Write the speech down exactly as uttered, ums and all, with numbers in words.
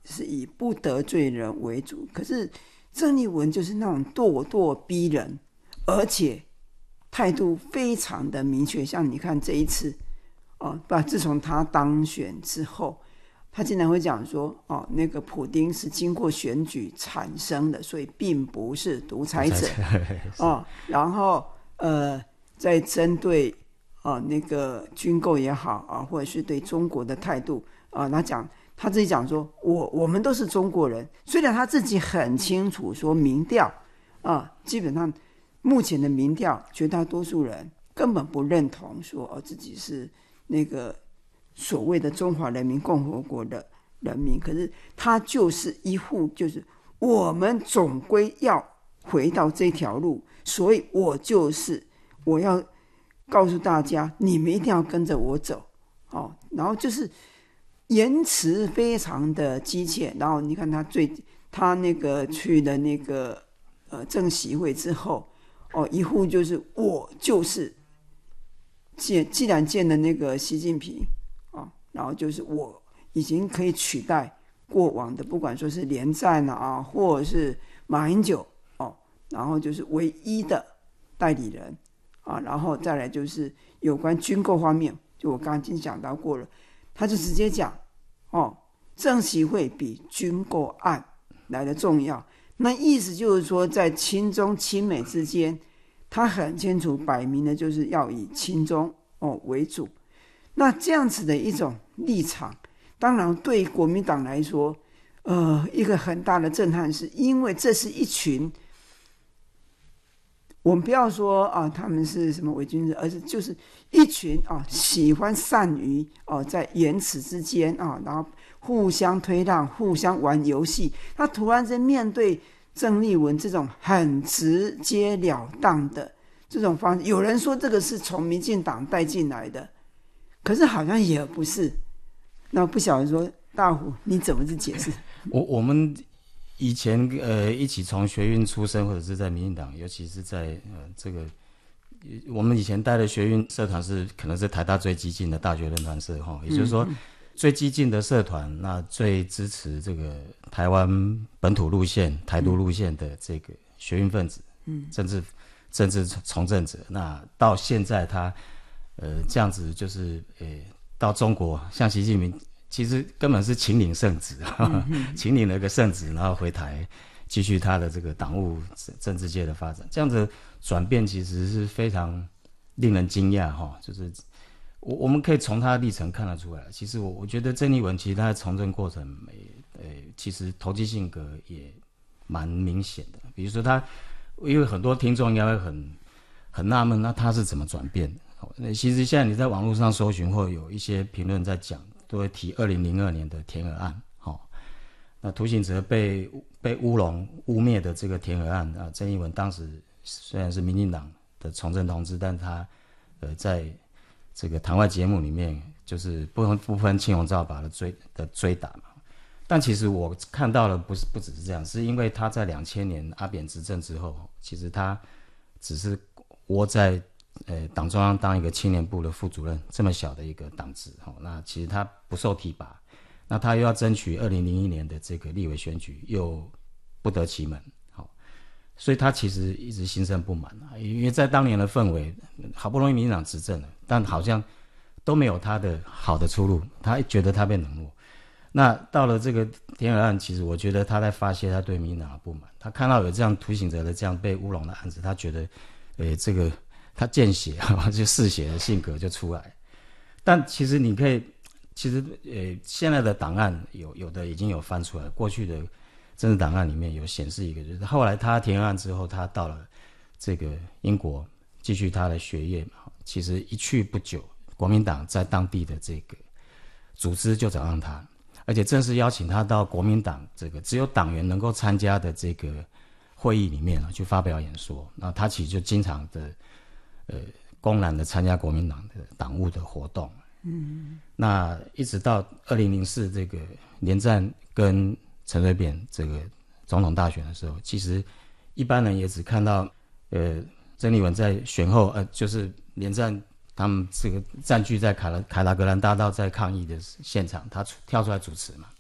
是以不得罪人为主，可是郑丽文就是那种咄咄逼人，而且态度非常的明确。像你看这一次哦，不，自从他当选之后，他经常会讲说哦，那个普丁是经过选举产生的，所以并不是独裁者哦。然后呃，在针对哦那个军购也好啊，或者是对中国的态度啊，他讲他自己讲说，我我们都是中国人。虽然他自己很清楚说民调啊，基本上目前的民调绝大多数人根本不认同说哦自己是那个所谓的中华人民共和国的人民，可是他就是一副就是我们总归要回到这条路，所以我就是我要告诉大家，你们一定要跟着我走哦。然后就是言辞非常的激切，然后你看他最他那个去了那个呃政协会之后哦，一副就是我就是既既然见了那个习近平哦，然后就是我已经可以取代过往的，不管说是连战啊，或者是马英九哦，然后就是唯一的代理人啊，然后再来就是有关军购方面，就我刚刚已经讲到过了，他就直接讲哦，政协会比军购案来的重要。那意思就是说，在亲中亲美之间，他很清楚摆明的就是要以亲中哦为主。那这样子的一种立场，当然对国民党来说，呃，一个很大的震撼，是因为这是一群，我们不要说啊，他们是什么伪君子，而是就是一群啊，喜欢善于哦、啊，在言辞之间啊，然后互相推让，互相玩游戏。他突然间面对郑丽文这种很直截了当的这种方式，有人说这个是从民进党带进来的，可是好像也不是。那不晓得说大虎你怎么去解释？ 我我们以前呃一起从学运出身，或者是在民进党，尤其是在呃这个我们以前带的学运社团是可能是台大最激进的大学论坛社哈，也就是说。嗯最激进的社团，那最支持这个台湾本土路线、台独路线的这个学运分子，嗯，政治政治从政者，那到现在他呃这样子就是呃到中国，像习近平其实根本是请领圣旨，嗯、请领了个圣旨，然后回台继续他的这个党务政治界的发展，这样子转变其实是非常令人惊讶哈，就是。我我们可以从他的历程看得出来，其实我我觉得郑丽文其实他的从政过程，呃，其实投机性格也蛮明显的。比如说他，因为很多听众应该会很很纳闷，那他是怎么转变的？那其实现在你在网络上搜寻，或有一些评论在讲，都会提二零零二年的田娥案，哦，那涂醒哲被被乌龙污蔑的这个田娥案啊，郑丽文当时虽然是民进党的从政同志，但他呃在这个谈话节目里面，就是不分不分青红皂白的追的追打嘛。但其实我看到了，不是不只是这样，是因为他在两千年阿扁执政之后，其实他只是窝在呃党中央当一个青年部的副主任，这么小的一个党职哈，那其实他不受提拔，那他又要争取二零零一年的这个立委选举，又不得其门。所以他其实一直心生不满啊，因为在当年的氛围，好不容易民进党执政了，但好像都没有他的好的出路，他觉得他被冷落。那到了这个田娥案，其实我觉得他在发泄他对民进党的不满，他看到有这样涂醒哲的这样被乌龙的案子，他觉得，诶，这个他见血就嗜血的性格就出来。但其实你可以，其实诶现在的档案有有的已经有翻出来，过去的。政治档案里面有显示一个，就是后来他田娥案之后，他到了这个英国继续他的学业嘛。其实一去不久，国民党在当地的这个组织就找上他，而且正式邀请他到国民党这个只有党员能够参加的这个会议里面去发表演说。那他其实就经常的呃公然的参加国民党的党务的活动。嗯，那一直到二零零四这个连战跟陈水扁这个总统大选的时候，其实一般人也只看到，呃，郑丽文在选后，呃，就是连战他们这个占据在凯拉凯达格兰大道在抗议的现场，他跳出来主持嘛。